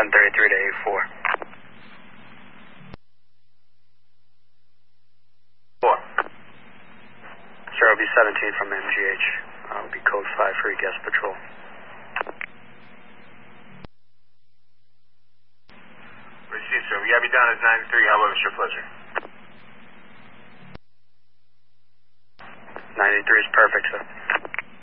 1033 to 84. 4. Sierra B17 from MGH. Will be code 5 for guest patrol. Received, sir. We have you down as 93. How was your pleasure? 93 is perfect, sir.